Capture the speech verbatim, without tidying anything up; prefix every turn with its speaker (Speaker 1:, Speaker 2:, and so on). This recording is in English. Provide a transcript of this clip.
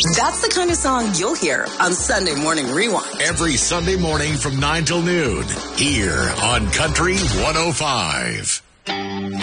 Speaker 1: That's the kind of song you'll hear on Sunday Morning Rewind.
Speaker 2: Every Sunday morning from nine till noon, here on Country one oh five.